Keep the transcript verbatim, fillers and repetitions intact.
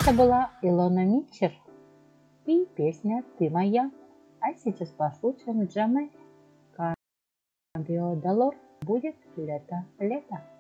Это была Илона Митчер и песня «Ты моя». А сейчас послушаем Джамайку. Cambio de olor будет лето, лето.